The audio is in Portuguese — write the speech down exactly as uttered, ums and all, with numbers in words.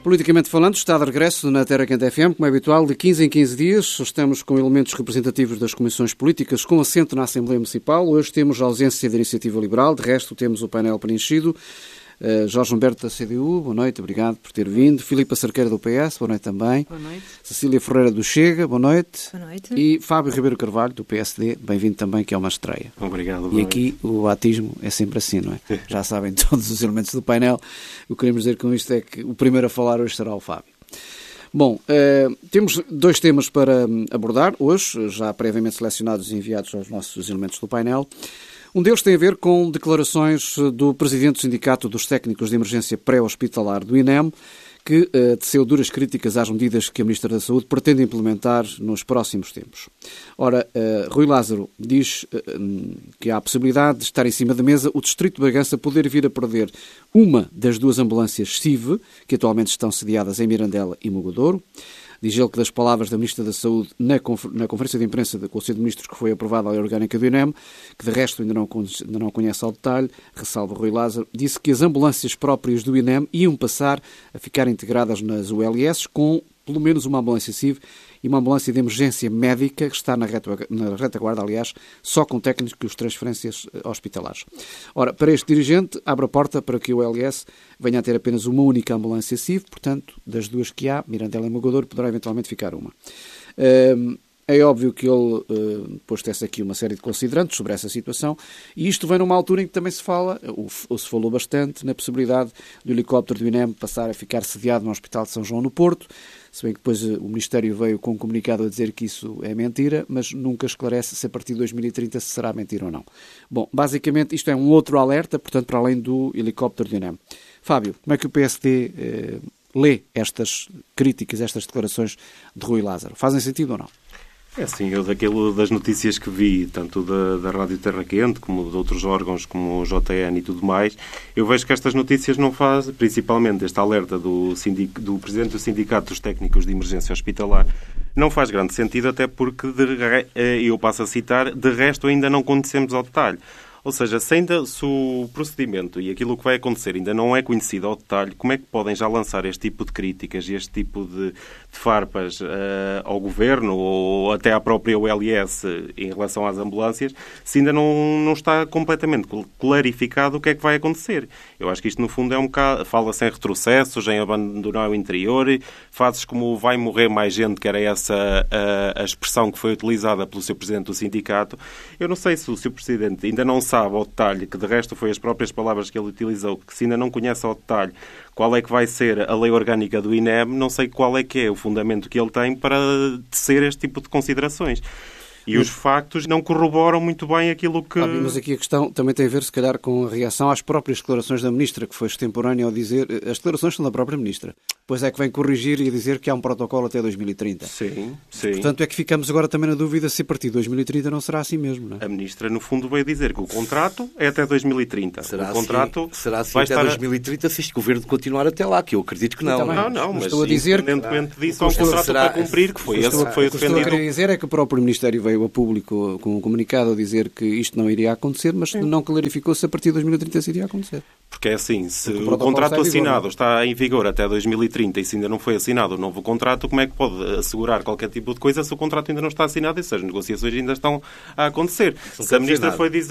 Politicamente falando, está de regresso na Terra Quente F M, como é habitual, de quinze em quinze dias. Estamos com elementos representativos das comissões políticas com assento na Assembleia Municipal. Hoje temos a ausência da Iniciativa Liberal, de resto temos o painel preenchido. Uh, Jorge Humberto da C D U, boa noite, obrigado por ter vindo. Filipa Cerqueira do P S, boa noite também. Boa noite. Cecília Ferreira do Chega, boa noite. Boa noite. E Fábio Ribeiro Carvalho do P S D, bem-vindo também, que é uma estreia. Obrigado. E aqui o batismo é sempre assim, não é? Já sabem todos os elementos do painel. O que queremos dizer com isto é que o primeiro a falar hoje será o Fábio. Bom, eh, temos dois temas para abordar hoje, já previamente selecionados e enviados aos nossos elementos do painel. Um deles tem a ver com declarações do presidente do Sindicato dos Técnicos de Emergência Pré-Hospitalar do I N E M, que uh, teceu duras críticas às medidas que a Ministra da Saúde pretende implementar nos próximos tempos. Ora, uh, Rui Lázaro diz uh, que há a possibilidade de estar em cima da mesa o Distrito de Bragança poder vir a perder uma das duas ambulâncias S I V, que atualmente estão sediadas em Mirandela e Mogadouro. Diz ele que das palavras da Ministra da Saúde na, confer- na conferência de imprensa do Conselho de Ministros que foi aprovada a lei orgânica do I N E M, que de resto ainda não, ainda não conhece ao detalhe, ressalva Rui Lázaro, disse que as ambulâncias próprias do I N E M iam passar a ficar integradas nas U L S com pelo menos uma ambulância S I V e uma ambulância de emergência médica que está na, reta, na retaguarda, aliás, só com técnicos de transferências hospitalares. Ora, para este dirigente, abre a porta para que o U L S venha a ter apenas uma única ambulância S I V, portanto, das duas que há, Mirandela e Mogadouro, poderá eventualmente ficar uma. Um, É óbvio que ele uh, depois tece aqui uma série de considerantes sobre essa situação e isto vem numa altura em que também se fala, ou, ou se falou bastante, na possibilidade do helicóptero do I N E M passar a ficar sediado no Hospital de São João no Porto, se bem que depois uh, o Ministério veio com um comunicado a dizer que isso é mentira, mas nunca esclarece se a partir de dois mil e trinta se será mentira ou não. Bom, basicamente isto é um outro alerta, portanto, para além do helicóptero do I N E M. Fábio, como é que o P S D uh, lê estas críticas, estas declarações de Rui Lázaro? Fazem sentido ou não? É assim, eu daquilo das notícias que vi, tanto da, da Rádio Terra Quente, como de outros órgãos, como o J N e tudo mais, eu vejo que estas notícias não fazem, principalmente este alerta do, sindic, do Presidente do Sindicato dos Técnicos de Emergência Hospitalar, não faz grande sentido, até porque, de, eu passo a citar, de resto ainda não conhecemos ao detalhe. Ou seja, se, ainda, se o procedimento e aquilo que vai acontecer ainda não é conhecido ao detalhe, como é que podem já lançar este tipo de críticas e este tipo de, de farpas uh, ao Governo ou até à própria U L S em relação às ambulâncias, se ainda não, não está completamente clarificado o que é que vai acontecer? Eu acho que isto, no fundo, é um bocado... Fala-se em retrocessos, em abandonar o interior, fases como vai morrer mais gente, que era essa a, a expressão que foi utilizada pelo seu Presidente do Sindicato. Eu não sei se o seu Presidente ainda não sabe ao detalhe, que de resto foi as próprias palavras que ele utilizou, que se ainda não conhece ao detalhe qual é que vai ser a lei orgânica do I N E M, não sei qual é que é o fundamento que ele tem para tecer este tipo de considerações. E os factos não corroboram muito bem aquilo que... Óbvio, mas aqui a questão também tem a ver, se calhar, com a reação às próprias declarações da Ministra, que foi extemporânea ao dizer... As declarações são da própria Ministra. Pois é que vem corrigir e dizer que há um protocolo até dois mil e trinta. Sim, sim. Portanto, é que ficamos agora também na dúvida se a partir de dois mil e trinta não será assim mesmo, não é? A Ministra, no fundo, veio dizer que o contrato é até dois mil e trinta. Será o contrato assim, será assim vai até estar... dois mil e trinta se este Governo continuar até lá, que eu acredito que não. Também, Não, não, mas, estou a dizer, independentemente disso, há um contrato será, para cumprir, que foi esse estou, que foi o que estou a defendido. querer dizer é que o próprio Ministério veio a público com um comunicado a dizer que isto não iria acontecer, mas Sim. não clarificou se a partir de dois mil e trinta isso iria acontecer. Porque é assim, se o, o contrato está assinado vigor, está em vigor até dois mil e trinta e se ainda não foi assinado o novo contrato, como é que pode assegurar qualquer tipo de coisa se o contrato ainda não está assinado e se as negociações ainda estão a acontecer? Não se a Ministra nada. foi dizer